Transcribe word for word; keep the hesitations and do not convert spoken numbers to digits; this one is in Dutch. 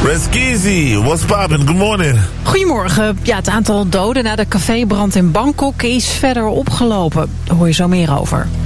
Reskizi, what's poppin'? Good morning. Goedemorgen. Ja, het aantal doden na de cafébrand in Bangkok is verder opgelopen. Daar hoor je zo meer over.